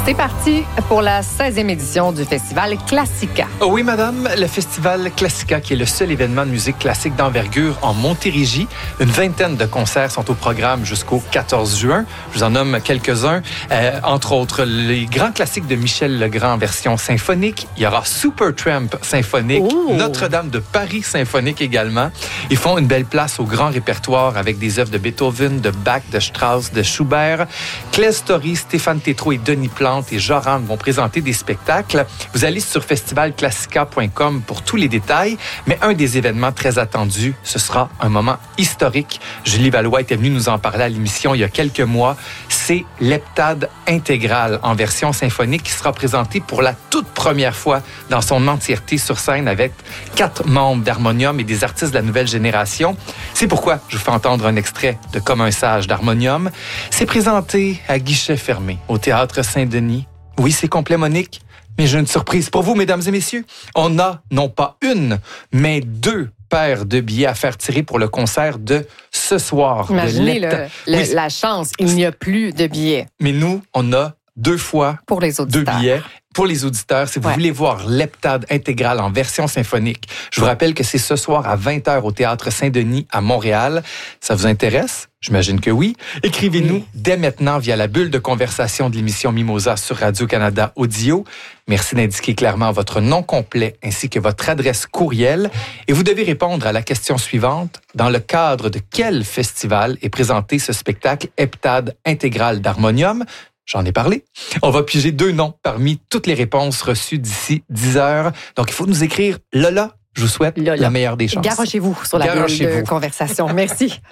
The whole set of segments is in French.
C'est parti pour la 16e édition du Festival Classica. Oh oui, madame, le Festival Classica, qui est le seul événement de musique classique d'envergure en Montérégie. Une vingtaine de concerts sont au programme jusqu'au 14 juin. Je vous en nomme quelques-uns. Entre autres, les grands classiques de Michel Legrand en version symphonique. Il y aura Supertramp symphonique, Notre-Dame de Paris symphonique également. Ils font une belle place au grand répertoire avec des œuvres de Beethoven, de Bach, de Strauss, de Schubert. Claire Story, Stéphane Tétrault et Denis Plante et Joran vont présenter des spectacles. Vous allez sur festivalclassica.com pour tous les détails, mais un des événements très attendus, ce sera un moment historique. Julie Valois était venue nous en parler à l'émission il y a quelques mois. C'est l'heptade intégrale en version symphonique qui sera présentée pour la toute première fois dans son entièreté sur scène avec 4 membres d'Harmonium et des artistes de la nouvelle génération. C'est pourquoi je vous fais entendre un extrait de Comme un sage d'Harmonium. C'est présenté à guichet fermé au Théâtre Saint-Denis. Oui, c'est complet, Monique, mais j'ai une surprise pour vous, mesdames et messieurs. On a non pas une, mais 2 paires de billets à faire tirer pour le concert de ce soir. Imaginez la chance, il n'y a plus de billets. Mais nous, on a 2 fois pour les auditeurs. 2 billets. Pour les auditeurs, si vous voulez voir l'heptade intégrale en version symphonique, je vous rappelle que c'est ce soir à 20h au Théâtre Saint-Denis à Montréal. Ça vous intéresse? J'imagine que oui. Écrivez-nous dès maintenant via la bulle de conversation de l'émission Mimosa sur Radio-Canada Audio. Merci d'indiquer clairement votre nom complet ainsi que votre adresse courriel. Et vous devez répondre à la question suivante. Dans le cadre de quel festival est présenté ce spectacle heptade intégrale d'Harmonium? J'en ai parlé. On va piger 2 noms parmi toutes les réponses reçues d'ici 10 heures. Donc, il faut nous écrire Lola. Je vous souhaite la meilleure des chances. Garochez-vous sur la bulle de conversation. Merci.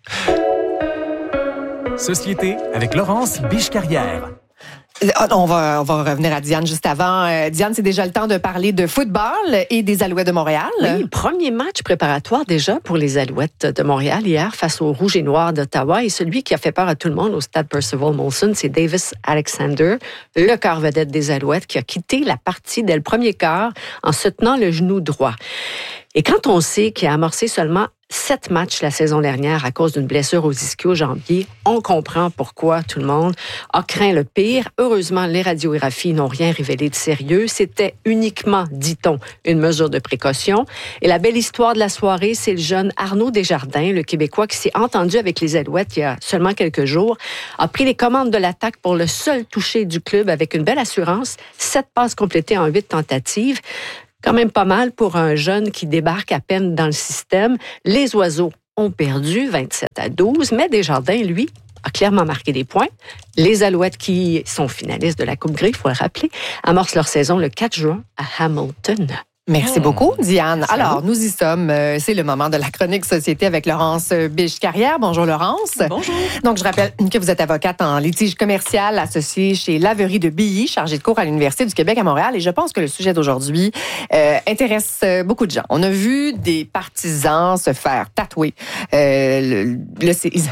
Société avec Laurence Biche-Carrière. On va revenir à Diane juste avant. Diane, c'est déjà le temps de parler de football et des Alouettes de Montréal. Oui, premier match préparatoire déjà pour les Alouettes de Montréal hier face aux Rouges et Noirs d'Ottawa. Et celui qui a fait peur à tout le monde au stade Percival Molson, c'est Davis Alexander, le quart vedette des Alouettes, qui a quitté la partie dès le premier quart en se tenant le genou droit. Et quand on sait qu'il a amorcé seulement 7 matchs la saison dernière à cause d'une blessure aux ischio-jambiers, on comprend pourquoi tout le monde a craint le pire. Heureusement, les radiographies n'ont rien révélé de sérieux. C'était uniquement, dit-on, une mesure de précaution. Et la belle histoire de la soirée, c'est le jeune Arnaud Desjardins, le Québécois qui s'est entendu avec les Alouettes il y a seulement quelques jours, a pris les commandes de l'attaque pour le seul touché du club avec une belle assurance, 7 passes complétées en 8 tentatives. Quand même pas mal pour un jeune qui débarque à peine dans le système. Les Oiseaux ont perdu 27-12, mais Desjardins, lui, a clairement marqué des points. Les Alouettes, qui sont finalistes de la Coupe Grey, il faut le rappeler, amorcent leur saison le 4 juin à Hamilton. Merci beaucoup, Diane. Alors, nous y sommes. C'est le moment de la chronique Société avec Laurence Biche-Carrière. Bonjour, Laurence. Bonjour. Donc, je rappelle que vous êtes avocate en litige commercial associée chez Laverie de Billy, chargée de cours à l'Université du Québec à Montréal. Et je pense que le sujet d'aujourd'hui intéresse beaucoup de gens. On a vu des partisans se faire tatouer le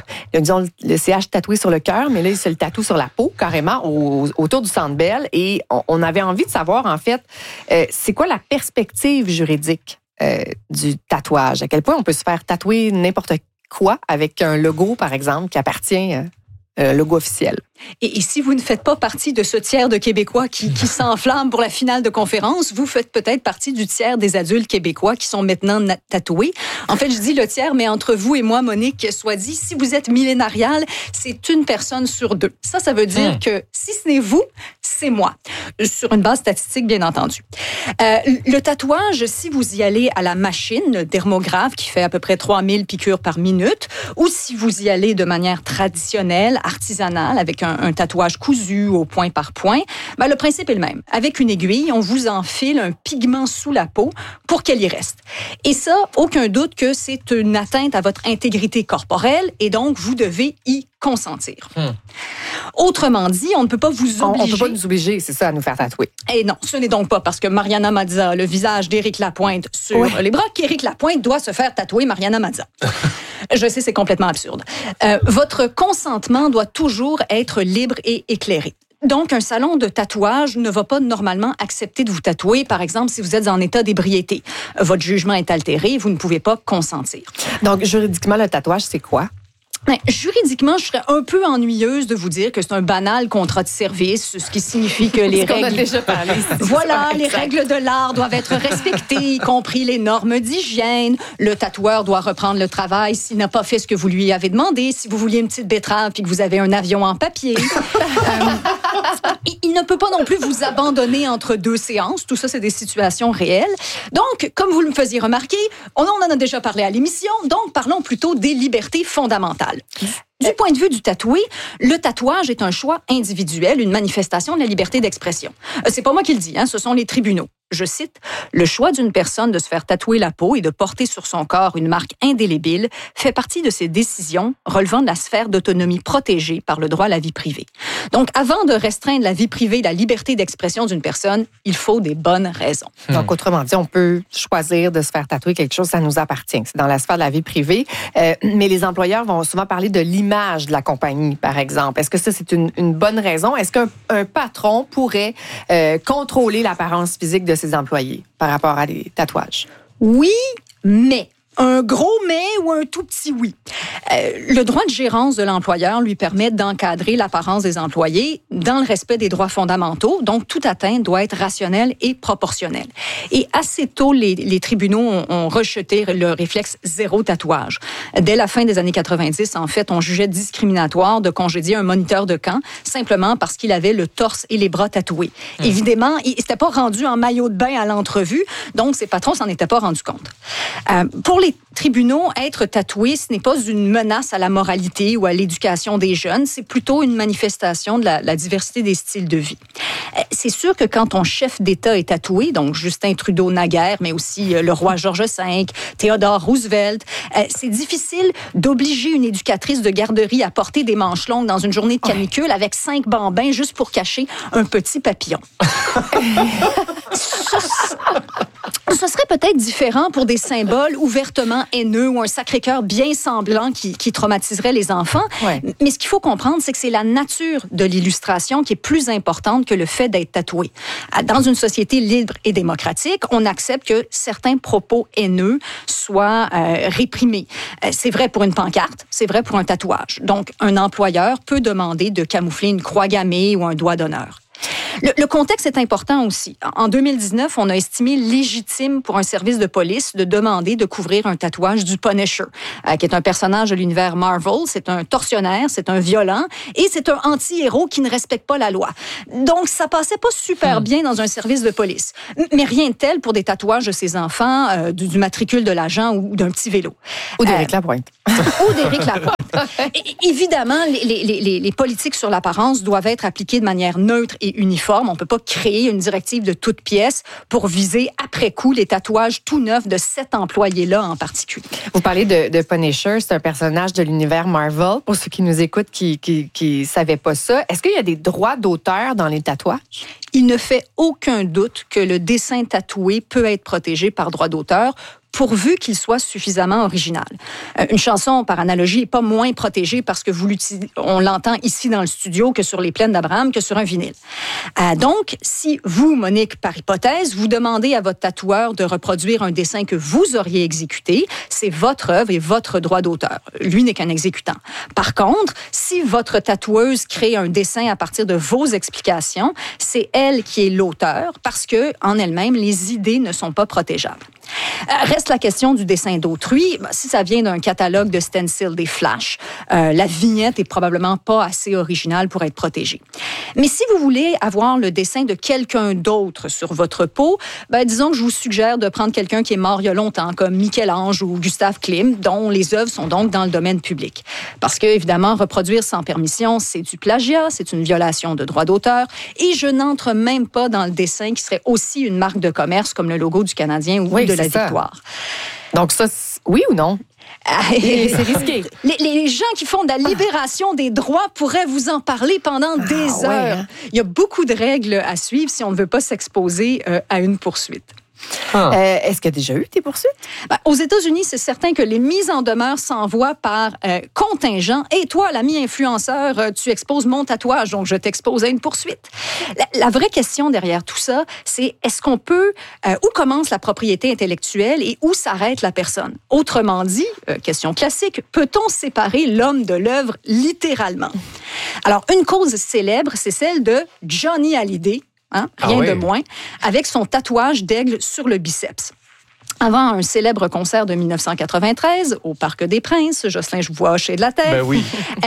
CH tatoué sur le cœur, mais là, ils se le tatouent sur la peau, carrément, autour du Centre Bell. Et on avait envie de savoir, en fait, c'est quoi la perspective juridique du tatouage? À quel point on peut se faire tatouer n'importe quoi avec un logo, par exemple, qui appartient un logo officiel? Et si vous ne faites pas partie de ce tiers de Québécois qui s'enflamme pour la finale de conférence, vous faites peut-être partie du tiers des adultes québécois qui sont maintenant tatoués. En fait, je dis le tiers, mais entre vous et moi, Monique, soit dit, si vous êtes millénarial, c'est une personne sur 2. Ça veut dire que si ce n'est vous, c'est moi. Sur une base statistique, bien entendu. Le tatouage, si vous y allez à la machine dermographe qui fait à peu près 3000 piqûres par minute, ou si vous y allez de manière traditionnelle, artisanale, avec un tatouage cousu au point par point, ben le principe est le même. Avec une aiguille, on vous enfile un pigment sous la peau pour qu'elle y reste. Et ça, aucun doute que c'est une atteinte à votre intégrité corporelle et donc vous devez y consentir. Autrement dit, on ne peut pas vous obliger... On ne peut pas nous obliger, c'est ça, à nous faire tatouer. Et non, ce n'est donc pas parce que Mariana Mazza a le visage d'Éric Lapointe sur les bras qu'Éric Lapointe doit se faire tatouer Mariana Mazza. Je sais, c'est complètement absurde. Votre consentement doit toujours être libre et éclairé. Donc, un salon de tatouage ne va pas normalement accepter de vous tatouer, par exemple, si vous êtes en état d'ébriété. Votre jugement est altéré, vous ne pouvez pas consentir. Donc, juridiquement, le tatouage, c'est quoi? Juridiquement, je serais un peu ennuyeuse de vous dire que c'est un banal contrat de service, ce qui signifie que les règles... On a déjà parlé. Voilà, les règles de l'art doivent être respectées, y compris les normes d'hygiène. Le tatoueur doit reprendre le travail s'il n'a pas fait ce que vous lui avez demandé. Si vous vouliez une petite betterave puis que vous avez un avion en papier. Il ne peut pas non plus vous abandonner entre 2 séances. Tout ça, c'est des situations réelles. Donc, comme vous me faisiez remarquer, on en a déjà parlé à l'émission, donc parlons plutôt des libertés fondamentales. Du point de vue du tatoué, le tatouage est un choix individuel, une manifestation de la liberté d'expression. C'est pas moi qui le dis, ce sont les tribunaux. Je cite, « Le choix d'une personne de se faire tatouer la peau et de porter sur son corps une marque indélébile fait partie de ses décisions relevant de la sphère d'autonomie protégée par le droit à la vie privée. » Donc, avant de restreindre la vie privée, la liberté d'expression d'une personne, il faut des bonnes raisons. Donc, autrement dit, on peut choisir de se faire tatouer quelque chose, ça nous appartient. C'est dans la sphère de la vie privée. Mais les employeurs vont souvent parler de l'image de la compagnie, par exemple. Est-ce que ça, c'est une bonne raison? Est-ce qu'un patron pourrait contrôler l'apparence physique de ses employés par rapport à des tatouages? Oui, mais... Un gros mais ou un tout petit oui. Le droit de gérance de l'employeur lui permet d'encadrer l'apparence des employés dans le respect des droits fondamentaux. Donc, toute atteinte doit être rationnelle et proportionnelle. Et assez tôt, les tribunaux ont rejeté le réflexe zéro tatouage. Dès la fin des années 90, en fait, on jugeait discriminatoire de congédier un moniteur de camp simplement parce qu'il avait le torse et les bras tatoués. Évidemment, il ne s'était pas rendu en maillot de bain à l'entrevue, donc ses patrons s'en étaient pas rendus compte. Pour les tribunaux, être tatoué, ce n'est pas une menace à la moralité ou à l'éducation des jeunes, c'est plutôt une manifestation de la diversité des styles de vie. C'est sûr que quand ton chef d'État est tatoué, donc Justin Trudeau naguère, mais aussi le roi George V, Theodore Roosevelt, c'est difficile d'obliger une éducatrice de garderie à porter des manches longues dans une journée de canicule avec 5 bambins juste pour cacher un petit papillon. Ce serait peut-être différent pour des symboles ouvertement haineux ou un Sacré-Cœur bien semblant qui traumatiserait les enfants. Ouais. Mais ce qu'il faut comprendre, c'est que c'est la nature de l'illustration qui est plus importante que le fait d'être tatoué. Dans une société libre et démocratique, on accepte que certains propos haineux soient réprimés. C'est vrai pour une pancarte, c'est vrai pour un tatouage. Donc, un employeur peut demander de camoufler une croix gammée ou un doigt d'honneur. Le contexte est important aussi. En 2019, on a estimé légitime pour un service de police de demander de couvrir un tatouage du Punisher, qui est un personnage de l'univers Marvel. C'est un tortionnaire, c'est un violent et c'est un anti-héros qui ne respecte pas la loi. Donc, ça passait pas super bien dans un service de police. Mais rien de tel pour des tatouages de ses enfants, du matricule de l'agent ou d'un petit vélo. Ou d'Éric Lapointe. Ou d'Éric Lapointe. Évidemment, les politiques sur l'apparence doivent être appliquées de manière neutre et uniforme. On ne peut pas créer une directive de toute pièce pour viser après coup les tatouages tout neufs de cet employé-là en particulier. Vous parlez de Punisher, c'est un personnage de l'univers Marvel. Pour ceux qui nous écoutent qui ne savaient pas ça, est-ce qu'il y a des droits d'auteur dans les tatouages? Il ne fait aucun doute que le dessin tatoué peut être protégé par droit d'auteur, pourvu qu'il soit suffisamment original. Une chanson, par analogie, n'est pas moins protégée parce que on l'entend ici dans le studio que sur les plaines d'Abraham, que sur un vinyle. Donc, si vous, Monique, par hypothèse, vous demandez à votre tatoueur de reproduire un dessin que vous auriez exécuté, c'est votre œuvre et votre droit d'auteur. Lui n'est qu'un exécutant. Par contre, si votre tatoueuse crée un dessin à partir de vos explications, c'est elle qui est l'auteur parce que, en elle-même, les idées ne sont pas protégeables. Reste la question du dessin d'autrui. Si ça vient d'un catalogue de stencil des flashs, la vignette est probablement pas assez originale pour être protégée. Mais si vous voulez avoir le dessin de quelqu'un d'autre sur votre peau, disons que je vous suggère de prendre quelqu'un qui est mort il y a longtemps, comme Michel-Ange ou Gustave Klimt, dont les œuvres sont donc dans le domaine public. Parce que, évidemment, reproduire sans permission, c'est du plagiat, c'est une violation de droit d'auteur, et je n'entre même pas dans le dessin qui serait aussi une marque de commerce comme le logo du Canadien ou de la Victoire. Donc ça, oui ou non? C'est risqué. Les gens qui font de la libération des droits pourraient vous en parler pendant des heures. Il y a beaucoup de règles à suivre si on ne veut pas s'exposer à une poursuite. Est-ce qu'il y a déjà eu des poursuites? Aux États-Unis, c'est certain que les mises en demeure s'envoient par contingent. Et toi, l'ami influenceur, tu exposes mon tatouage, donc je t'expose à une poursuite. La vraie question derrière tout ça, c'est est-ce qu'on peut... où commence la propriété intellectuelle et où s'arrête la personne? Autrement dit, question classique, peut-on séparer l'homme de l'œuvre littéralement? Alors, une cause célèbre, c'est celle de Johnny Hallyday, rien de moins, avec son tatouage d'aigle sur le biceps. Avant un célèbre concert de 1993 au Parc des Princes, Jocelyn, je vous vois hocher de la tête. Ben oui.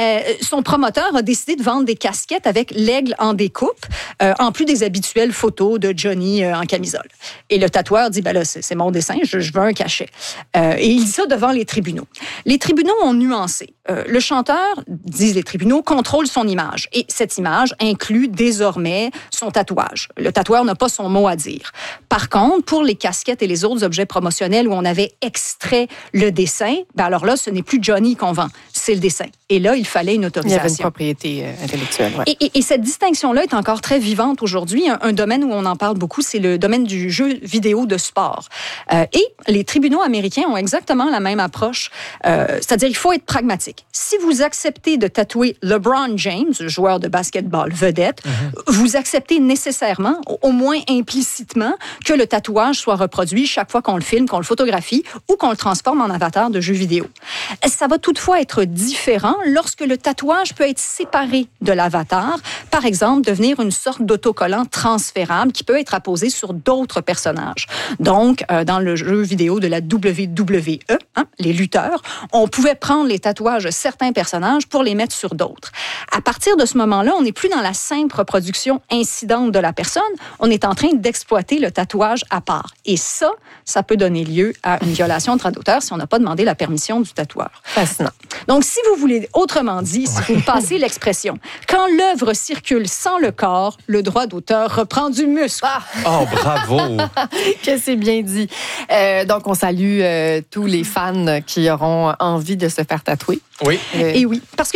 Son promoteur a décidé de vendre des casquettes avec l'aigle en découpe, en plus des habituelles photos de Johnny en camisole. Et le tatoueur dit, ben là, c'est mon dessin, je veux un cachet. Et il dit ça devant les tribunaux. Les tribunaux ont nuancé. Le chanteur, disent les tribunaux, contrôle son image. Et cette image inclut désormais son tatouage. Le tatoueur n'a pas son mot à dire. Par contre, pour les casquettes et les autres objets promotionnels où on avait extrait le dessin, ben alors là, ce n'est plus Johnny qu'on vend, c'est le dessin. Et là, il fallait une autorisation. Il y avait une propriété intellectuelle. Ouais. Et cette distinction-là est encore très vivante aujourd'hui. Un domaine où on en parle beaucoup, c'est le domaine du jeu vidéo de sport. Et les tribunaux américains ont exactement la même approche. C'est-à-dire, il faut être pragmatique. Si vous acceptez de tatouer LeBron James, joueur de basketball vedette, vous acceptez nécessairement, au moins implicitement, que le tatouage soit reproduit chaque fois qu'on le filme, qu'on le photographie ou qu'on le transforme en avatar de jeu vidéo. Ça va toutefois être différent lorsque le tatouage peut être séparé de l'avatar, par exemple, devenir une sorte d'autocollant transférable qui peut être apposé sur d'autres personnages. Donc, dans le jeu vidéo de la WWE, les lutteurs, on pouvait prendre les tatouages de certains personnages pour les mettre sur d'autres. À partir de ce moment-là, on n'est plus dans la simple reproduction incidente de la personne, on est en train d'exploiter le tatouage à part. Et ça peut donner lieu à une violation de droit d'auteur si on n'a pas demandé la permission du tatoueur. Fascinant. Donc, si vous voulez, autrement dit, si vous me passez l'expression, quand l'œuvre circule sans le corps, le droit d'auteur reprend du muscle. Oh, bravo! Que c'est bien dit. Donc, on salue tous les fans qui auront envie de se faire tatouer. Oui. Et oui, parce que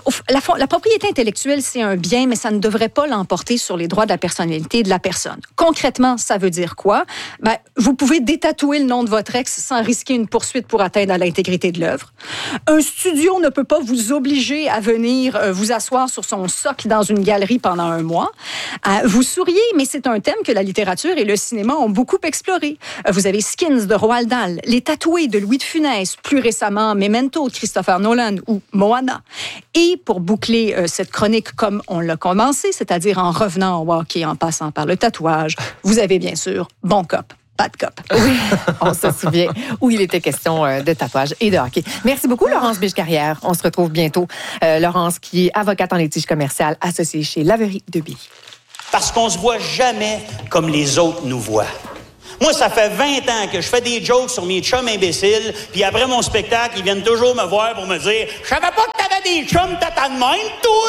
la propriété intellectuelle, c'est un bien, mais ça ne devrait pas l'emporter sur les droits de la personnalité de la personne. Concrètement, ça veut dire quoi? Ben, vous pouvez détatouer le nom de votre ex sans risquer une poursuite pour atteinte à l'intégrité de l'œuvre. Un studio ne peut pas vous obliger à venir vous asseoir sur son socle dans une galerie pendant un mois. Vous souriez, mais c'est un thème que la littérature et le cinéma ont beaucoup exploré. Vous avez Skins de Roald Dahl, Les Tatoués de Louis de Funès, plus récemment Memento de Christopher Nolan ou Moana. Et pour boucler cette chronique comme on l'a commencé, c'est-à-dire en revenant au hockey, en passant par le tatouage, vous avez bien sûr Bon Cop. Bad Cop. Oui, on se souvient où il était question de tatouage et de hockey. Merci beaucoup, Laurence Biche-Carrière. On se retrouve bientôt. Laurence, qui est avocate en litige commercial, associée chez Laverie de Billy. Parce qu'on se voit jamais comme les autres nous voient. Moi, ça fait 20 ans que je fais des jokes sur mes chums imbéciles, puis après mon spectacle, ils viennent toujours me voir pour me dire « Je savais pas que t'avais des chums tata de même, toi! »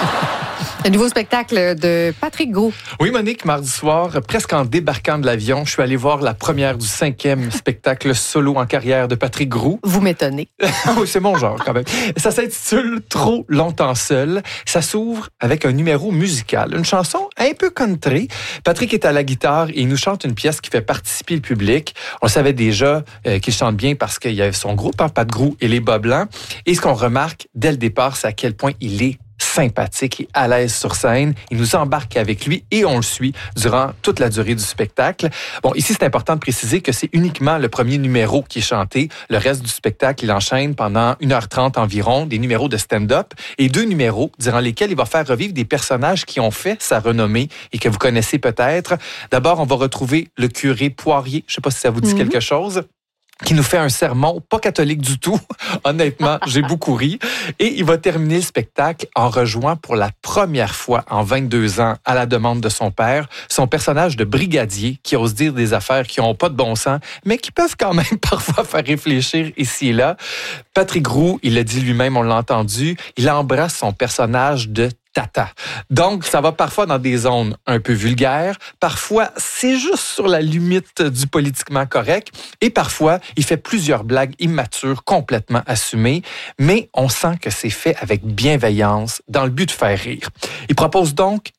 Un nouveau spectacle de Patrick Gros. Oui, Monique, mardi soir, presque en débarquant de l'avion, je suis allé voir la première du 5e spectacle solo en carrière de Patrick Gros. Vous m'étonnez. Oui, c'est mon genre quand même. Ça s'intitule « Trop longtemps seul ». Ça s'ouvre avec un numéro musical, une chanson un peu country. Patrick est à la guitare et il nous chante une pièce qui fait participer le public. On savait déjà qu'il chante bien parce qu'il y avait son groupe, Pat Gros et les Bas Blancs. Et ce qu'on remarque dès le départ, c'est à quel point il est sympathique et à l'aise sur scène. Il nous embarque avec lui et on le suit durant toute la durée du spectacle. Bon, ici, c'est important de préciser que c'est uniquement le premier numéro qui est chanté. Le reste du spectacle, il enchaîne pendant 1h30 environ, des numéros de stand-up et 2 numéros durant lesquels il va faire revivre des personnages qui ont fait sa renommée et que vous connaissez peut-être. D'abord, on va retrouver le curé Poirier. Je ne sais pas si ça vous dit quelque chose. Qui nous fait un sermon, pas catholique du tout. Honnêtement, j'ai beaucoup ri. Et il va terminer le spectacle en rejoignant pour la première fois en 22 ans, à la demande de son père, son personnage de brigadier qui ose dire des affaires qui n'ont pas de bon sens, mais qui peuvent quand même parfois faire réfléchir ici et là. Patrick Gros, il l'a dit lui-même, on l'a entendu, il embrasse son personnage de tata. Donc, ça va parfois dans des zones un peu vulgaires. Parfois, c'est juste sur la limite du politiquement correct. Et parfois, il fait plusieurs blagues immatures, complètement assumées. Mais on sent que c'est fait avec bienveillance, dans le but de faire rire. Il propose donc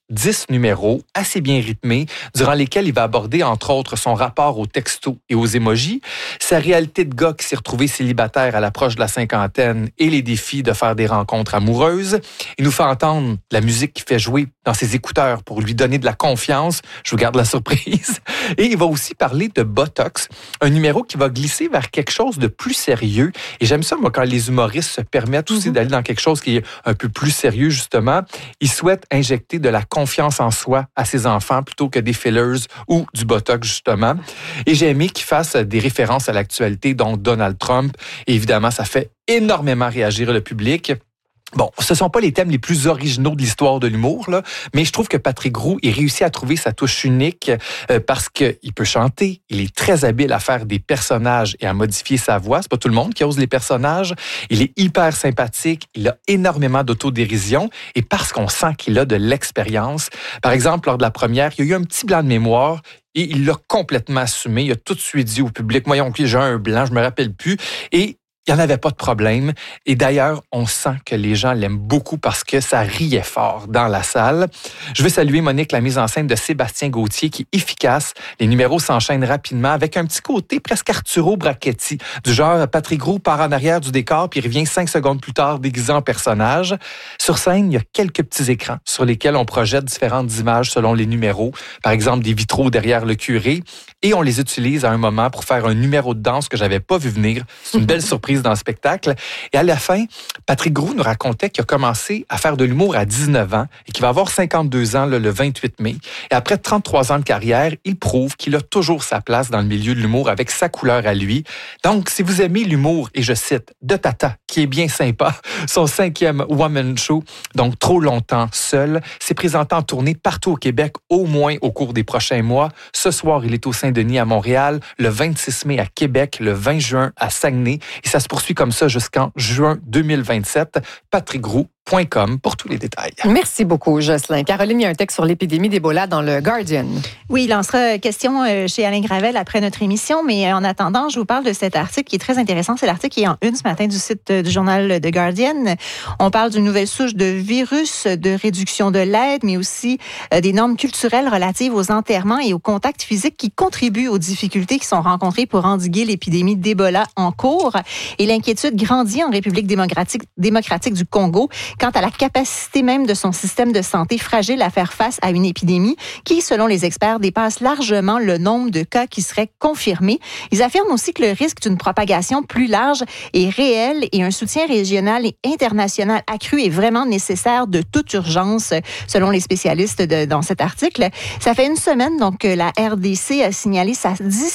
10 numéros assez bien rythmés durant lesquels il va aborder entre autres son rapport aux textos et aux émojis, sa réalité de gars qui s'est retrouvé célibataire à l'approche de la cinquantaine et les défis de faire des rencontres amoureuses. Il nous fait entendre la musique qu'il fait jouer dans ses écouteurs pour lui donner de la confiance. Je vous garde la surprise. Et il va aussi parler de Botox, un numéro qui va glisser vers quelque chose de plus sérieux. Et j'aime ça, moi, quand les humoristes se permettent aussi d'aller dans quelque chose qui est un peu plus sérieux, justement. Ils souhaitent injecter de la confiance en soi à ses enfants plutôt que des fillers ou du Botox, justement. Et j'ai aimé qu'ils fassent des références à l'actualité, dont Donald Trump. Et évidemment, ça fait énormément réagir le public. Bon, ce sont pas les thèmes les plus originaux de l'histoire de l'humour, là, mais je trouve que Patrick Roux a réussi à trouver sa touche unique parce qu'il peut chanter, il est très habile à faire des personnages et à modifier sa voix. C'est pas tout le monde qui ose les personnages. Il est hyper sympathique, il a énormément d'autodérision et parce qu'on sent qu'il a de l'expérience. Par exemple, lors de la première, il y a eu un petit blanc de mémoire. Et il l'a complètement assumé. Il a tout de suite dit au public, voyons, j'ai un blanc, je me rappelle plus. Et il n'y en avait pas de problème. Et d'ailleurs, on sent que les gens l'aiment beaucoup parce que ça riait fort dans la salle. Je veux saluer, Monique, la mise en scène de Sébastien Gauthier qui est efficace. Les numéros s'enchaînent rapidement avec un petit côté presque Arturo Brachetti. Du genre, Patrick Roux part en arrière du décor puis revient 5 secondes plus tard déguisé en personnage. Sur scène, il y a quelques petits écrans sur lesquels on projette différentes images selon les numéros. Par exemple, des vitraux derrière le curé. Et on les utilise à un moment pour faire un numéro de danse que j'avais pas vu venir. C'est une belle surprise dans le spectacle. Et à la fin, Patrick Roux nous racontait qu'il a commencé à faire de l'humour à 19 ans et qu'il va avoir 52 ans le 28 mai. Et après 33 ans de carrière, il prouve qu'il a toujours sa place dans le milieu de l'humour avec sa couleur à lui. Donc, si vous aimez l'humour, et je cite, de Tata, qui est bien sympa, son 5e Woman Show, donc Trop longtemps seul, s'est présenté en tournée partout au Québec, au moins au cours des prochains mois. Ce soir, il est au Saint-Denis à Montréal, le 26 mai à Québec, le 20 juin à Saguenay, et ça se poursuit comme ça jusqu'en juin 2027. patrickroux.com pour tous les détails. Merci beaucoup, Jocelyn. Caroline, il y a un texte sur l'épidémie d'Ebola dans le Guardian. Oui, il en sera question chez Alain Gravel après notre émission, mais en attendant, je vous parle de cet article qui est très intéressant. C'est l'article qui est en une ce matin du site du journal The Guardian. On parle d'une nouvelle souche de virus, de réduction de l'aide, mais aussi des normes culturelles relatives aux enterrements et au contact physique qui contribuent aux difficultés qui sont rencontrées pour endiguer l'épidémie d'Ebola en cours. Et l'inquiétude grandit en République démocratique du Congo quant à la capacité même de son système de santé fragile à faire face à une épidémie qui, selon les experts, dépasse largement le nombre de cas qui seraient confirmés. Ils affirment aussi que le risque d'une propagation plus large est réel et un soutien régional et international accru est vraiment nécessaire de toute urgence, selon les spécialistes dans cet article. Ça fait une semaine donc que la RDC a signalé sa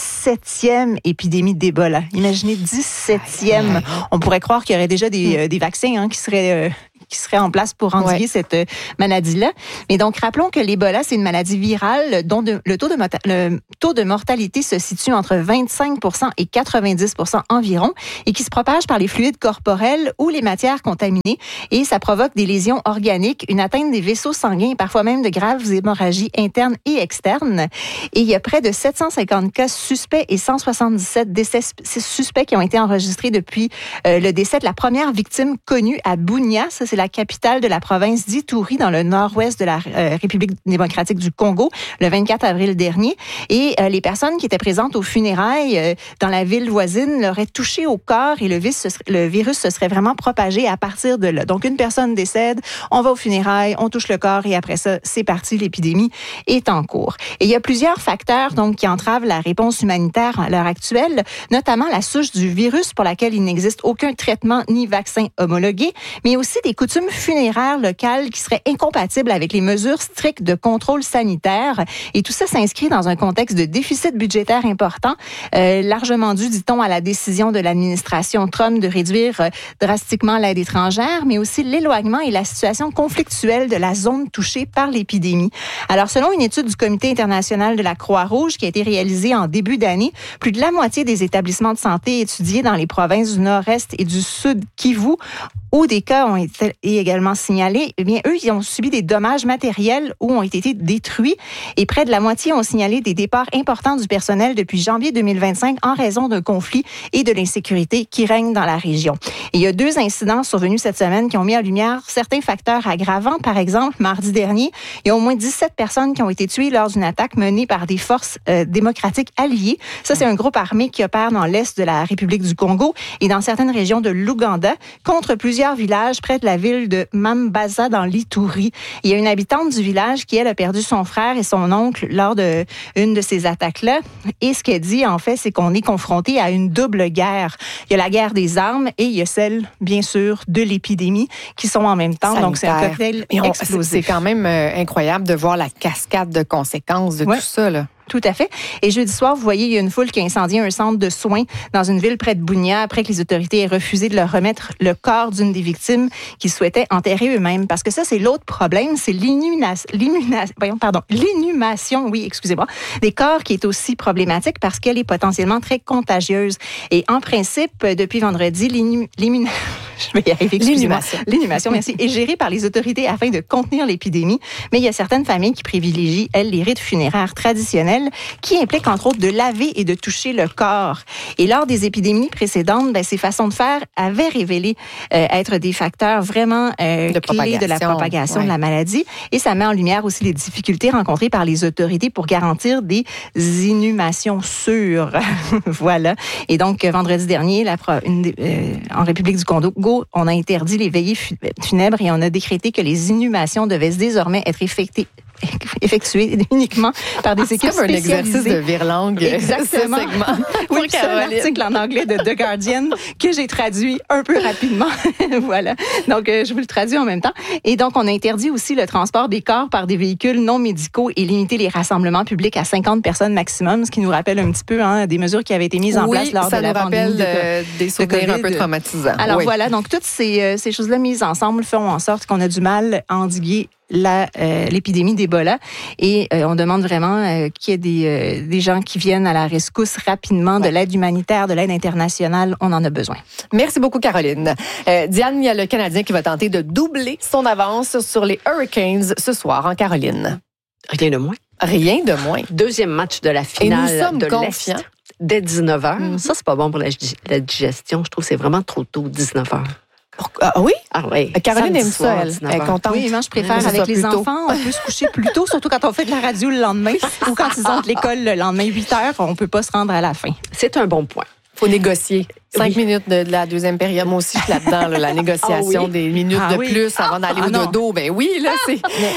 17e épidémie d'Ebola. Imaginez, 17e. On pourrait croire qu'il y aurait déjà des vaccins qui seraient en place pour endiguer cette maladie-là. Mais donc, rappelons que l'Ebola, c'est une maladie virale dont le taux de mortalité se situe entre 25% et 90% environ et qui se propage par les fluides corporels ou les matières contaminées et ça provoque des lésions organiques, une atteinte des vaisseaux sanguins et parfois même de graves hémorragies internes et externes. Et il y a près de 750 cas suspects et 177 décès suspects qui ont été enregistrés depuis le décès de la première victime connue à Bunia. Ça, c'est la capitale de la province d'Ituri, dans le nord-ouest de la République démocratique du Congo, le 24 avril dernier. Et les personnes qui étaient présentes aux funérailles dans la ville voisine l'auraient touché au corps et le virus se serait vraiment propagé à partir de là. Donc, une personne décède, on va aux funérailles, on touche le corps et après ça, c'est parti, l'épidémie est en cours. Et il y a plusieurs facteurs donc qui entravent la réponse humanitaire à l'heure actuelle, notamment la souche du virus pour laquelle il n'existe aucun traitement ni vaccin homologué, mais aussi des coutumes funéraires locales qui seraient incompatibles avec les mesures strictes de contrôle sanitaire. Et tout ça s'inscrit dans un contexte de déficit budgétaire important, largement dû, dit-on, à la décision de l'administration Trump de réduire drastiquement l'aide étrangère, mais aussi l'éloignement et la situation conflictuelle de la zone touchée par l'épidémie. Alors, selon une étude du Comité international de la Croix-Rouge qui a été réalisée en début d'année, plus de la moitié des établissements de santé étudiés dans les provinces du Nord-Est et du Sud Kivu où des cas ont été est également signalée. Eh bien, eux, ils ont subi des dommages matériels ou ont été détruits et près de la moitié ont signalé des départs importants du personnel depuis janvier 2025 en raison d'un conflit et de l'insécurité qui règne dans la région. Et il y a 2 incidents survenus cette semaine qui ont mis en lumière certains facteurs aggravants. Par exemple, mardi dernier, il y a au moins 17 personnes qui ont été tuées lors d'une attaque menée par des forces démocratiques alliées. Ça, c'est un groupe armé qui opère dans l'est de la République du Congo et dans certaines régions de l'Ouganda contre plusieurs villages près de la ville de Mambaza dans l'Ituri. Il y a une habitante du village qui, elle, a perdu son frère et son oncle lors de une de ces attaques-là. Et ce qu'elle dit, en fait, c'est qu'on est confronté à une double guerre. Il y a la guerre des armes et il y a celle, bien sûr, de l'épidémie qui sont en même temps. Sanitaire. Donc, c'est un cocktail explosif. C'est quand même incroyable de voir la cascade de conséquences de tout ça, là. Tout à fait. Et jeudi soir, vous voyez, il y a une foule qui a incendié un centre de soins dans une ville près de Bunia après que les autorités aient refusé de leur remettre le corps d'une des victimes qu'ils souhaitaient enterrer eux-mêmes. Parce que ça, c'est l'autre problème, c'est l'inhumation, oui, excusez-moi, des corps qui est aussi problématique parce qu'elle est potentiellement très contagieuse. Et en principe, depuis vendredi, l'inhumation, merci, est gérée par les autorités afin de contenir l'épidémie. Mais il y a certaines familles qui privilégient, elles, les rites funéraires traditionnels qui impliquent, entre autres, de laver et de toucher le corps. Et lors des épidémies précédentes, ces façons de faire avaient révélé être des facteurs vraiment clés de la propagation de la maladie. Et ça met en lumière aussi les difficultés rencontrées par les autorités pour garantir des inhumations sûres. Voilà. Et donc, vendredi dernier, en République du Congo, on a interdit les veillées funèbres et on a décrété que les inhumations devaient désormais être effectuées uniquement par des équipes spécialisées. C'est comme un exercice de virlangue. Exactement. Ce segment. Oui, c'est un article en anglais de The Guardian que j'ai traduit un peu rapidement. Voilà. Donc, je vous le traduis en même temps. Et donc, on a interdit aussi le transport des corps par des véhicules non médicaux et limité les rassemblements publics à 50 personnes maximum, ce qui nous rappelle un petit peu des mesures qui avaient été mises en place lors de la pandémie. Des souvenirs un peu traumatisants. Alors voilà, donc toutes ces choses-là mises ensemble font en sorte qu'on a du mal à endiguer l'épidémie d'Ebola et on demande vraiment qu'il y ait des gens qui viennent à la rescousse rapidement, de l'aide humanitaire, de l'aide internationale, on en a besoin. Merci beaucoup, Caroline. Diane, il y a le Canadien qui va tenter de doubler son avance sur les Hurricanes ce soir en Caroline. Rien de moins. Rien de moins. 2e match de la finale et nous sommes de confiants. l'Est dès 19h. Ça, c'est pas bon pour la digestion. Je trouve que c'est vraiment trop tôt, 19h. Ah oui? Ah oui. Caroline aime ça, elle. Elle est contente. Oui, moi, je préfère avec les enfants. On peut se coucher plus tôt, surtout quand on fait de la radio le lendemain ou quand ils ont de l'école le lendemain, 8h, on peut pas se rendre à la fin. C'est un bon point. Faut négocier. 5 minutes de la deuxième période. Moi aussi, je suis là-dedans, la négociation des minutes de plus avant d'aller au dodo. Ben oui, là, c'est...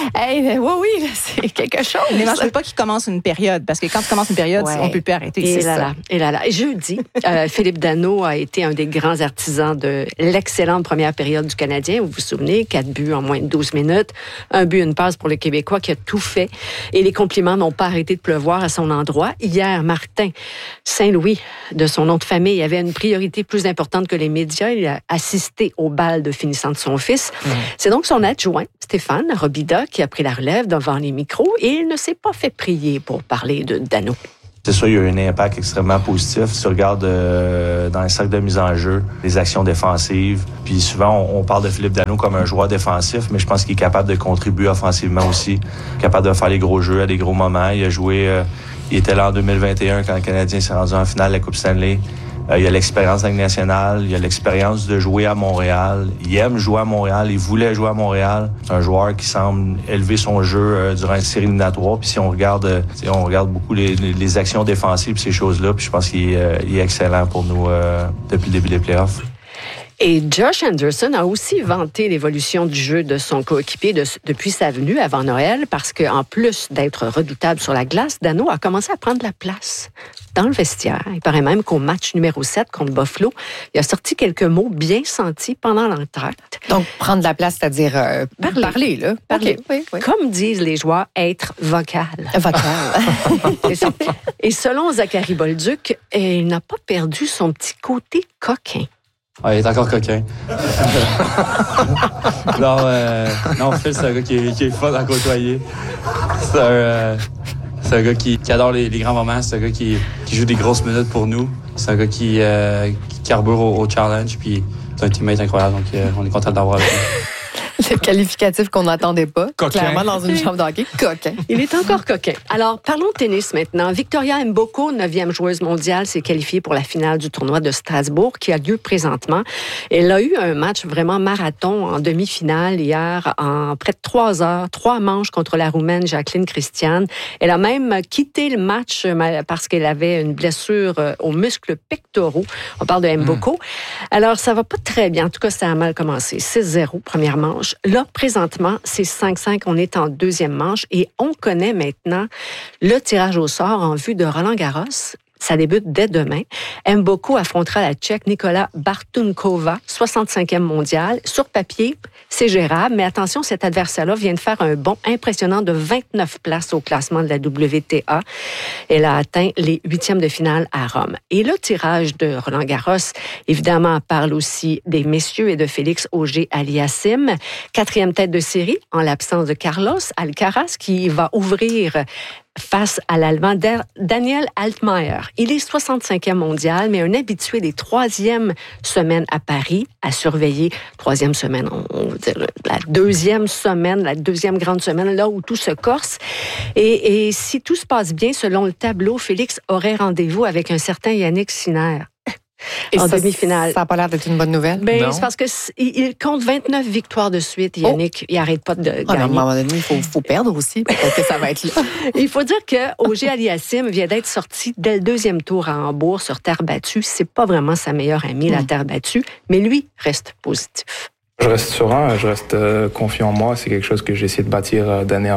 c'est quelque chose. Mais moi, je veux pas qu'il commence une période, parce que quand tu commences une période, on peut plus arrêter. Et jeudi, Philippe Danault a été un des grands artisans de l'excellente première période du Canadien. Vous vous souvenez, 4 buts en moins de 12 minutes, 1 but, une passe pour le Québécois qui a tout fait. Et les compliments n'ont pas arrêté de pleuvoir à son endroit. Hier, Martin Saint-Louis, de son nom de famille, avait une priorité plus importante que les médias. Il a assisté au bal de finissant de son fils. C'est donc son adjoint, Stéphane Robida, qui a pris la relève devant les micros et il ne s'est pas fait prier pour parler de Danault. C'est sûr, il y a eu un impact extrêmement positif. Si tu regardes dans les cercles de mise en jeu, les actions défensives, puis souvent, on parle de Philippe Danault comme un joueur défensif, mais je pense qu'il est capable de contribuer offensivement aussi, capable de faire les gros jeux à des gros moments. Il a joué, il était là en 2021 quand le Canadien s'est rendu en finale de la Coupe Stanley. Il a l'expérience de la Ligue nationale, il a l'expérience de jouer à Montréal. Il aime jouer à Montréal, il voulait jouer à Montréal. C'est un joueur qui semble élever son jeu durant une série éliminatoire. Puis si on regarde beaucoup les actions défensives, ces choses-là, puis je pense qu'il est excellent pour nous depuis le début des playoffs. Et Josh Anderson a aussi vanté l'évolution du jeu de son coéquipier depuis sa venue avant Noël, parce qu'en plus d'être redoutable sur la glace, Danault a commencé à prendre la place dans le vestiaire. Il paraît même qu'au match numéro 7 contre Buffalo, il a sorti quelques mots bien sentis pendant l'entracte. Donc, prendre la place, c'est-à-dire parler, là. Parler. Okay. Oui. Comme disent les joueurs, être vocal. C'est ça. Et selon Zachary Bolduc, il n'a pas perdu son petit côté coquin. Ouais, il est encore coquin. non, Phil, c'est un gars qui est fun à côtoyer. C'est un gars qui adore les grands moments. C'est un gars qui joue des grosses minutes pour nous. C'est un gars qui carbure au challenge. Puis c'est un teammate incroyable. Donc, on est content d'avoir avec lui. Le qualificatif qu'on n'entendait pas. Coquin. Clairement, dans une chambre d'hockey. Coquin. Il est encore coquin. Alors, parlons de tennis maintenant. Victoria Mboko, 9e joueuse mondiale, s'est qualifiée pour la finale du tournoi de Strasbourg qui a lieu présentement. Elle a eu un match vraiment marathon en demi-finale hier en près de 3 heures, 3 manches contre la Roumaine Jacqueline Christian. Elle a même quitté le match parce qu'elle avait une blessure aux muscles pectoraux. On parle de Mboko. Alors, ça va pas très bien. En tout cas, ça a mal commencé. 6-0, première manche. Là, présentement, c'est 5-5. On est en deuxième manche et on connaît maintenant le tirage au sort en vue de Roland-Garros. Ça débute dès demain. Mboko affrontera la Tchèque Nicola Bartunkova, 65e mondiale. Sur papier, c'est gérable, mais attention, cet adversaire-là vient de faire un bond impressionnant de 29 places au classement de la WTA. Elle a atteint les 8e de finale à Rome. Et le tirage de Roland-Garros, évidemment, parle aussi des messieurs et de Félix Auger-Aliassime, 4e tête de série en l'absence de Carlos Alcaraz, qui va ouvrir face à l'Allemand Daniel Altmaier. Il est 65e mondial, mais un habitué des 3e semaines à Paris, à surveiller. 3e semaine, on veut dire la 2e semaine, la 2e grande semaine, là où tout se corse. Et si tout se passe bien, selon le tableau, Félix aurait rendez-vous avec un certain Yannick Sinner. Et en ça, demi-finale. Ça n'a pas l'air d'être une bonne nouvelle. Ben, c'est parce qu'il compte 29 victoires de suite, Yannick. Il n'arrête pas de gagner. À un moment donné, il faut perdre aussi. Peut-être que ça va être là. Il faut dire que Auger-Aliassime vient d'être sorti dès le 2e tour à Hambourg sur terre battue. C'est pas vraiment sa meilleure amie, la terre battue, mais lui reste positif. Je reste serein, je reste confiant en moi. C'est quelque chose que j'ai essayé de bâtir d'année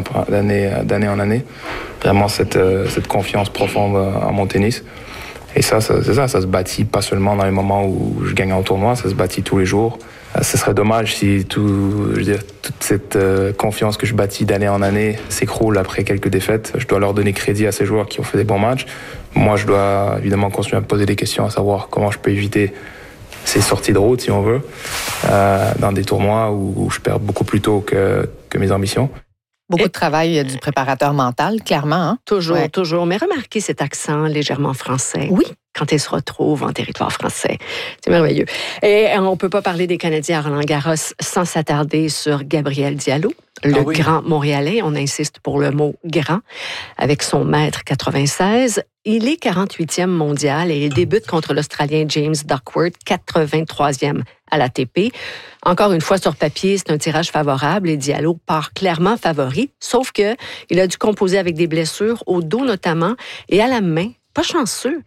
en année. Vraiment cette confiance profonde en mon tennis. Et ça se bâtit pas seulement dans les moments où je gagne en tournoi, ça se bâtit tous les jours. Ce serait dommage si toute cette confiance que je bâtis d'année en année s'écroule après quelques défaites. Je dois leur donner crédit à ces joueurs qui ont fait des bons matchs. Moi, je dois évidemment continuer à me poser des questions, à savoir comment je peux éviter ces sorties de route, si on veut, dans des tournois où je perds beaucoup plus tôt que mes ambitions. Beaucoup de travail du préparateur mental, clairement. Hein? Toujours. Mais remarquez cet accent légèrement français. Oui. Quand il se retrouve en territoire français. C'est merveilleux. Et on ne peut pas parler des Canadiens à Roland-Garros sans s'attarder sur Gabriel Diallo, le grand Montréalais. On insiste pour le mot « grand » avec son mètre 96. Il est 48e mondial et il débute contre l'Australien James Duckworth, 83e à l'ATP. Encore une fois, sur papier, c'est un tirage favorable et Diallo part clairement favori, sauf que il a dû composer avec des blessures au dos notamment et à la main. Pas chanceux.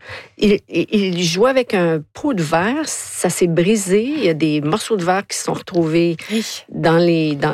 Il joue avec un pot de verre, ça s'est brisé. Il y a des morceaux de verre qui se sont retrouvés dans les doigts.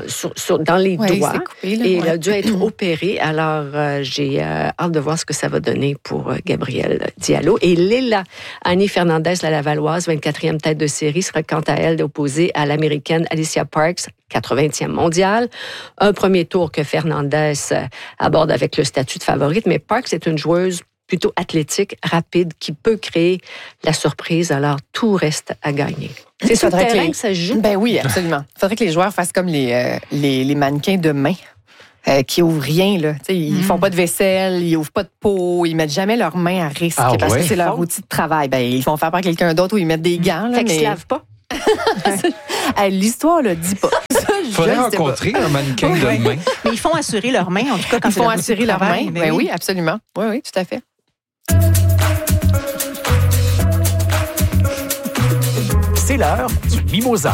Coupé, là, et il a dû être opéré. Alors, j'ai hâte de voir ce que ça va donner pour Gabriel Diallo. Et Léla Annie Fernandez, la Lavalloise, 24e tête de série, sera quant à elle opposée à l'Américaine Alicia Parks, 80e mondiale. Un premier tour que Fernandez aborde avec le statut de favorite, mais Parks est une joueuse plutôt athlétique, rapide, qui peut créer la surprise. Alors, tout reste à gagner. C'est sur le terrain que ça se joue. Ben oui, absolument. Il faudrait que les joueurs fassent comme les mannequins de main. Qui ouvrent rien, là. Ils font pas de vaisselle, ils ouvrent pas de pot, ils mettent jamais leurs mains à risque parce que c'est leur outil de travail. Ben, ils font faire par quelqu'un d'autre ou ils mettent des gants. Là, fait qu'ils se lavent pas. L'histoire le dit pas. Il faudrait rencontrer un mannequin de main. Mais ils font assurer leurs mains, en tout cas, quand ils font assurer leurs mains. Ben oui, absolument. Oui, tout à fait. C'est l'heure du mimosa.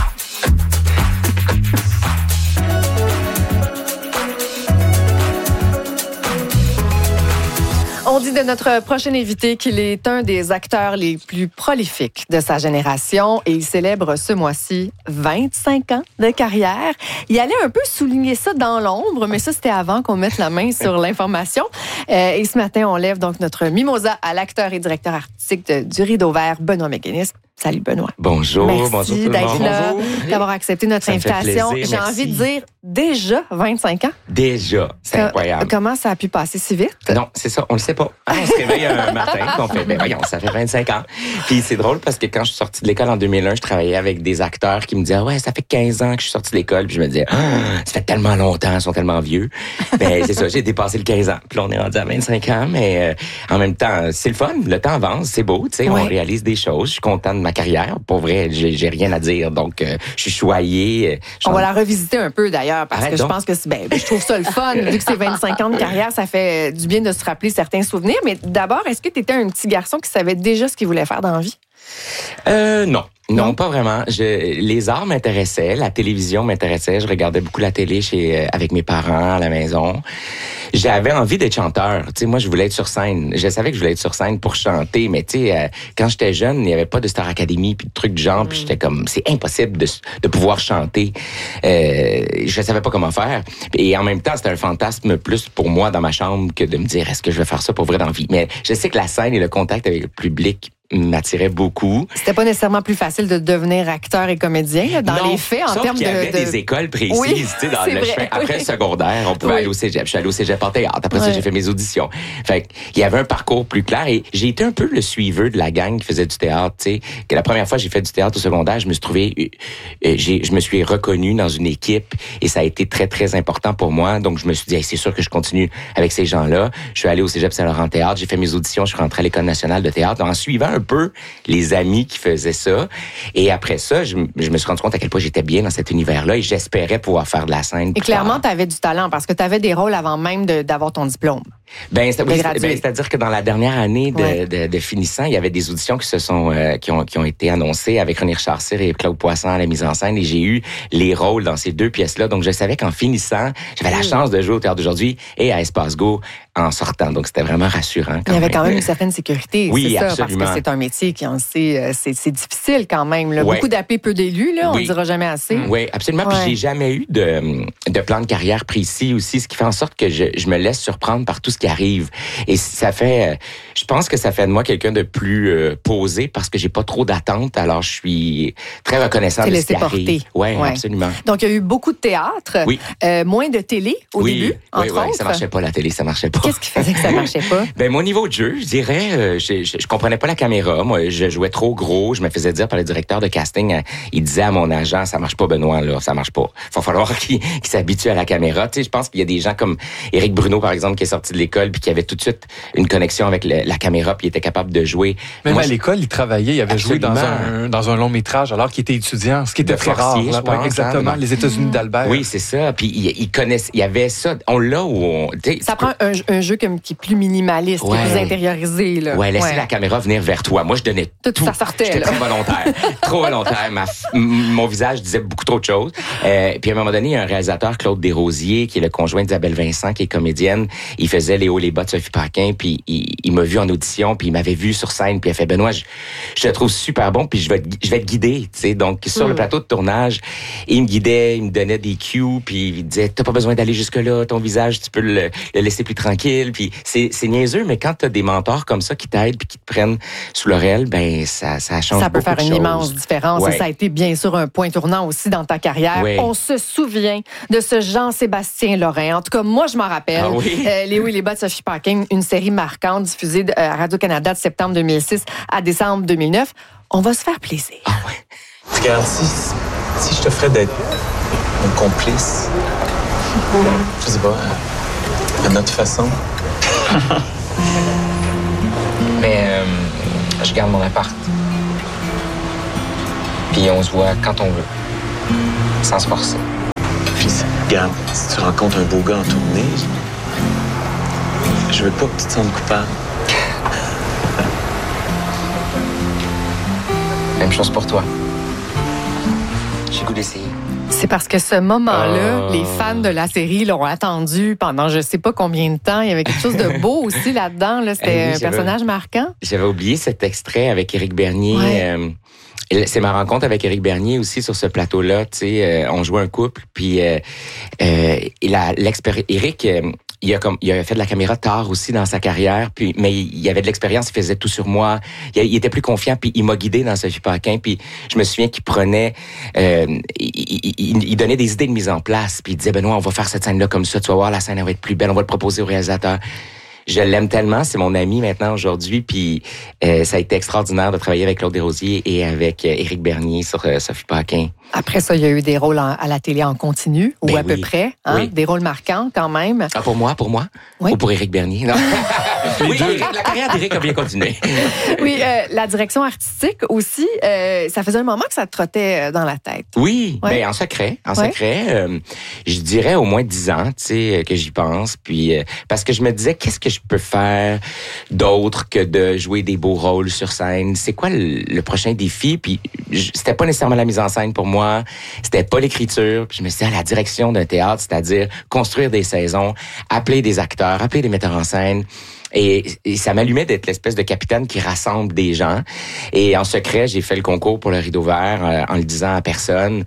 On dit de notre prochain invité qu'il est un des acteurs les plus prolifiques de sa génération et il célèbre ce mois-ci 25 ans de carrière. Il allait un peu souligner ça dans l'ombre, mais ça, c'était avant qu'on mette la main sur l'information. Et ce matin, on lève donc notre mimosa à l'acteur et directeur artistique du Rideau Vert, Benoît McGuinness. Salut Benoît. Bonjour, merci bonjour tout le d'être monde. là, d'avoir accepté notre invitation. J'ai envie de dire déjà 25 ans. Déjà, c'est incroyable. Comment ça a pu passer si vite? Non, c'est ça, on le sait pas. On se réveille un matin et on fait, voyons, ça fait 25 ans. Puis c'est drôle parce que quand je suis sorti de l'école en 2001, je travaillais avec des acteurs qui me disaient, ouais, ça fait 15 ans que je suis sorti de l'école. Puis je me disais, ça fait tellement longtemps, ils sont tellement vieux. Ben c'est ça, j'ai dépassé le 15 ans. Puis là, on est rendu à 25 ans, mais en même temps, c'est le fun, le temps avance, c'est beau, tu sais, on réalise des choses. Je suis content ma carrière. Pour vrai, j'ai rien à dire. Donc, je suis choyé. On va la revisiter un peu, d'ailleurs, parce Arrête que donc. je pense que je trouve ça le fun. Vu que c'est 25 ans de carrière, ça fait du bien de se rappeler certains souvenirs. Mais d'abord, est-ce que tu étais un petit garçon qui savait déjà ce qu'il voulait faire dans la vie? Non, pas vraiment. Les arts m'intéressaient, la télévision m'intéressait. Je regardais beaucoup la télé avec mes parents à la maison. J'avais envie d'être chanteur. Tu sais, moi, je voulais être sur scène. Je savais que je voulais être sur scène pour chanter, mais tu sais, quand j'étais jeune, il n'y avait pas de Star Academy puis de trucs du genre. Puis j'étais comme, c'est impossible de pouvoir chanter. Je savais pas comment faire. Et en même temps, c'était un fantasme plus pour moi dans ma chambre que de me dire, est-ce que je vais faire ça pour vrai dans la vie? Mais je sais que la scène et le contact avec le public m'attirait beaucoup. C'était pas nécessairement plus facile de devenir acteur et comédien, là, dans les faits, en termes qu'il y avait des écoles précises. Oui, tu sais, dans c'est le vrai, chemin. Après le secondaire, on pouvait aller au cégep. Je suis allé au cégep en théâtre. Après ça, j'ai fait mes auditions. Fait il y avait un parcours plus clair et j'ai été un peu le suiveur de la gang qui faisait du théâtre. Tu sais, que la première fois que j'ai fait du théâtre au secondaire, je me suis reconnu dans une équipe et ça a été très, très important pour moi. Donc, je me suis dit, hey, c'est sûr que je continue avec ces gens-là. Je suis allé au cégep Saint-Laurent Théâtre. J'ai fait mes auditions. Je suis rentré à l'École nationale de théâtre en suivant un peu les amis qui faisaient ça. Et après ça, je me suis rendu compte à quel point j'étais bien dans cet univers-là et j'espérais pouvoir faire de la scène. Et clairement, tu avais du talent parce que tu avais des rôles avant même d'avoir ton diplôme. C'est-à-dire que dans la dernière année de finissant, il y avait des auditions qui ont été annoncées avec René Richard-Cyr et Claude Poisson à la mise en scène et j'ai eu les rôles dans ces 2 pièces-là. Donc, je savais qu'en finissant, j'avais la chance de jouer au Théâtre d'aujourd'hui et à Espace Go en sortant. Donc, c'était vraiment rassurant. Il y avait quand même une certaine sécurité. Oui, c'est absolument. Ça, parce que c'est un métier qui, on sait, c'est difficile quand même. Là. Ouais. Beaucoup d'appels, peu d'élus, là, on ne dira jamais assez. Oui, absolument. Puis j'ai jamais eu de plan de carrière précis aussi, ce qui fait en sorte que je me laisse surprendre par tout ce qui arrive. Et ça fait, je pense que ça fait de moi quelqu'un de plus posé parce que j'ai pas trop d'attentes. Alors, je suis très reconnaissant de ce qui arrive. Oui, absolument. Donc, il y a eu beaucoup de théâtre, moins de télé au début, entre autres. Ça marchait pas, la télé, ça marchait pas. Qu'est-ce qui faisait que ça marchait pas? Mon niveau de jeu, je dirais, je comprenais pas la caméra. Moi, je jouais trop gros. Je me faisais dire par le directeur de casting, il disait à mon agent, ça marche pas, Benoît, là, ça marche pas. Il va falloir qu'il s'habitue à la caméra. Tu sais, je pense qu'il y a des gens comme Éric Bruno, par exemple, qui est sorti de l'école puis qui avait tout de suite une connexion avec la caméra puis il était capable de jouer. Même à l'école, il travaillait, il avait joué dans un long métrage alors qu'il était étudiant, ce qui était très rare. Je pense, exactement, les États-Unis d'Albert. Oui, c'est ça. Puis il connaissait, il y avait ça. On l'a où ça prend un jeu qui est plus minimaliste, qui est plus intériorisé. Là. Laisser la caméra venir vers toi. Moi, je donnais tout. Ça sortait. J'étais très volontaire. Trop volontaire. Mon visage disait beaucoup trop de choses. Puis à un moment donné, il y a un réalisateur, Claude Desrosiers, qui est le conjoint d'Isabelle Vincent, qui est comédienne. Il faisait Les hauts, les bas de Sophie Paquin, puis il m'a vu en audition, puis il m'avait vu sur scène, puis il a fait, Benoît, je te trouve super bon, puis je vais te guider, tu sais. Donc, sur le plateau de tournage, il me guidait, il me donnait des cues, puis il disait, t'as pas besoin d'aller jusque-là, ton visage, tu peux le laisser plus tranquille. Puis c'est niaiseux, mais quand t'as des mentors comme ça qui t'aident puis qui te prennent sous l'oreille, ben ça change. Ça peut faire une choses. immense différence. Et ça a été bien sûr un point tournant aussi dans ta carrière. On se souvient de ce Jean-Sébastien Lorrain. En tout cas, moi, je m'en rappelle. Les hauts et les bas de Sophie Paquin, une série marquante diffusée à Radio-Canada de septembre 2006 à décembre 2009. On va se faire plaisir. Ah ouais. Regarde, si je te ferais d'être mon complice, je sais pas, à notre façon. Mais je garde mon appart. Puis on se voit quand on veut, sans se forcer. Puis regarde, si tu rencontres un beau gars en tournée, je veux pas que tu te sentes coupable. Même chose pour toi. J'ai le goût d'essayer. C'est parce que ce moment-là, les fans de la série l'ont attendu pendant je sais pas combien de temps. Il y avait quelque chose de beau aussi là-dedans. Là. C'était un personnage marquant. J'avais oublié cet extrait avec Éric Bernier. C'est ma rencontre avec Éric Bernier aussi sur ce plateau-là. Tu sais, on jouait un couple, puis Éric, il a fait de la caméra tard aussi dans sa carrière, mais il avait de l'expérience, il faisait tout sur moi. Il était plus confiant, puis il m'a guidé dans Sophie Paquin, puis je me souviens qu'il prenait, il donnait des idées de mise en place, puis il disait, Benoît, on va faire cette scène-là comme ça, tu vas voir, la scène elle va être plus belle, on va le proposer au réalisateur. Je l'aime tellement, c'est mon ami maintenant aujourd'hui, puis ça a été extraordinaire de travailler avec Claude Desrosiers et avec Éric Bernier sur Sophie Paquin. Après ça, il y a eu des rôles à la télé en continu, ou à peu près, hein? Des rôles marquants quand même. Ah, pour moi? Oui. Ou pour Éric Bernier? Non. Oui, la carrière d'Éric a bien continué. Oui, la direction artistique aussi, ça faisait un moment que ça te trottait dans la tête. Oui, ben en secret. Je dirais au moins 10 ans, tu sais, que j'y pense. Puis parce que je me disais, qu'est-ce que je peux faire d'autre que de jouer des beaux rôles sur scène? C'est quoi le prochain défi? Puis c'était pas nécessairement la mise en scène pour moi, c'était pas l'écriture. Puis je me suis dit, la direction d'un théâtre, c'est-à-dire construire des saisons, appeler des acteurs, appeler des metteurs en scène. Et ça m'allumait d'être l'espèce de capitaine qui rassemble des gens. Et en secret, j'ai fait le concours pour le Rideau Vert en le disant à personne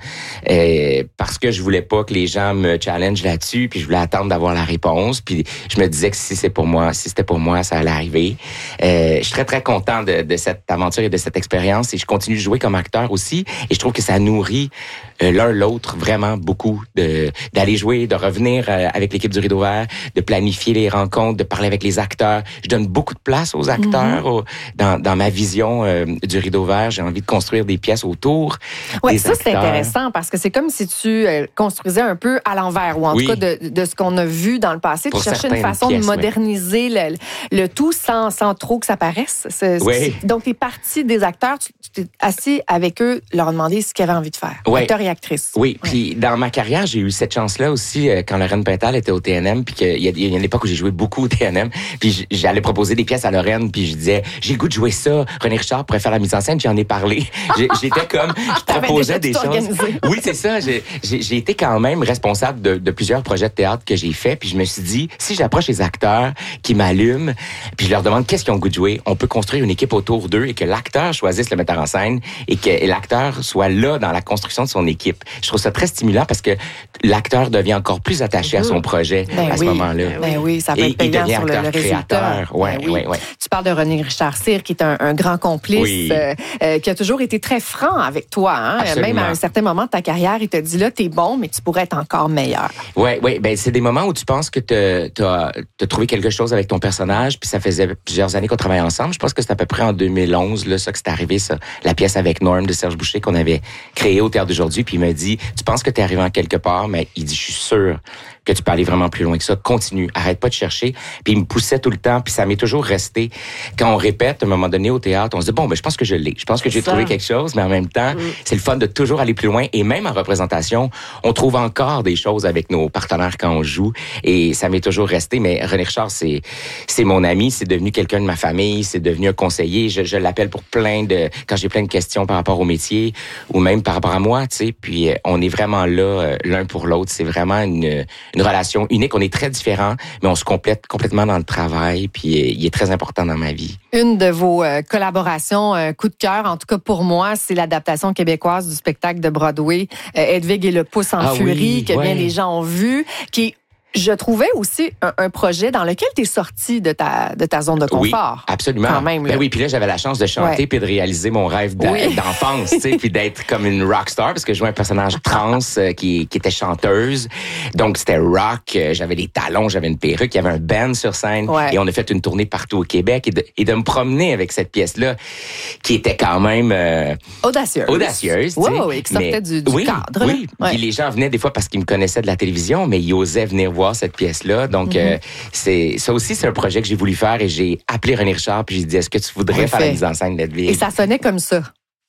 parce que je voulais pas que les gens me challengent là-dessus, puis je voulais attendre d'avoir la réponse. Puis je me disais que si c'était pour moi, ça allait arriver. Je suis très, très content de cette aventure et de cette expérience. Et je continue de jouer comme acteur aussi. Et je trouve que ça nourrit l'un l'autre vraiment beaucoup d'aller jouer, de revenir avec l'équipe du Rideau Vert, de planifier les rencontres, de parler avec les acteurs. Je donne beaucoup de place aux acteurs dans ma vision du Rideau Vert. J'ai envie de construire des pièces autour des acteurs. C'est intéressant parce que c'est comme si tu construisais un peu à l'envers ou en tout cas de ce qu'on a vu dans le passé. Tu cherchais une façon de moderniser le tout sans trop que ça paraisse. Donc, tu es parti des acteurs, tu t'es assis avec eux, leur demander ce qu'ils avaient envie de faire. Acteurs et actrices. Oui, puis dans ma carrière, j'ai eu cette chance-là aussi quand Lorraine Pintal était au TNM, puis qu'il y a une époque où j'ai joué beaucoup au TNM, puis j'allais proposer des pièces à Lorraine, puis je disais, j'ai le goût de jouer ça. René Richard pourrait faire la mise en scène, j'en ai parlé. J'étais comme, je proposais des choses. Oui, c'est ça. J'ai été quand même responsable de plusieurs projets de théâtre que j'ai fait, puis je me suis dit, si j'approche les acteurs qui m'allument, puis je leur demande qu'est-ce qu'ils ont le goût de jouer, on peut construire une équipe autour d'eux et que l'acteur choisisse le metteur en scène et que l'acteur soit là dans la construction de son équipe. Je trouve ça très stimulant parce que l'acteur devient encore plus attaché à son projet à ce moment-là. Ben oui, ça peut être payant sur le résultat. Oui. Tu parles de René Richard Cyr, qui est un grand complice, qui a toujours été très franc avec toi. Hein? Même à un certain moment de ta carrière, il t'a dit là, t'es bon, mais tu pourrais être encore meilleur. Oui. Ben c'est des moments où tu penses que t'as trouvé quelque chose avec ton personnage, puis ça faisait plusieurs années qu'on travaillait ensemble. Je pense que c'est à peu près en 2011 là, ça que c'est arrivé, ça, la pièce avec Norm de Serge Boucher qu'on avait créée au Théâtre d'aujourd'hui. Puis il m'a dit, tu penses que t'es arrivé en quelque part, mais il dit, je suis sûr que tu peux aller vraiment plus loin que ça. Continue, arrête pas de chercher. Puis il me poussait tout le temps, puis ça m'est toujours resté. Quand on répète, à un moment donné au théâtre, on se dit, bon, ben je pense que je l'ai. Je pense que j'ai trouvé quelque chose, mais en même temps, c'est le fun de toujours aller plus loin. Et même en représentation, on trouve encore des choses avec nos partenaires quand on joue. Et ça m'est toujours resté. Mais René Richard, c'est mon ami, c'est devenu quelqu'un de ma famille, c'est devenu un conseiller. Je l'appelle pour quand j'ai plein de questions par rapport au métier ou même par rapport à moi, tu sais. Puis on est vraiment là, l'un pour l'autre. C'est vraiment une relation unique. On est très différents, mais on se complète complètement dans le travail. Puis il est très important dans ma vie. Une de vos collaborations coup de cœur, en tout cas pour moi, c'est l'adaptation québécoise du spectacle de Broadway, Hedwig et le pouce en furie, que bien des gens ont vu, qui je trouvais aussi un projet dans lequel tu es sorti de ta zone de confort. Oui, absolument. Quand même, ben oui, puis là, j'avais la chance de chanter puis de réaliser mon rêve d'enfance, tu sais, puis d'être comme une rockstar, parce que je jouais un personnage trans qui était chanteuse. Donc, c'était rock. J'avais des talons, j'avais une perruque, il y avait un band sur scène. Et on a fait une tournée partout au Québec. Et de me promener avec cette pièce-là, qui était quand même... audacieuse. Oui, qui sortait du cadre. Oui, puis les gens venaient des fois parce qu'ils me connaissaient de la télévision, mais ils osaient venir voir cette pièce-là. Donc, ça aussi, c'est un projet que j'ai voulu faire et j'ai appelé René Richard puis j'ai dit, est-ce que tu voudrais faire la mise en scène d'Hedwig? Et ça sonnait comme ça.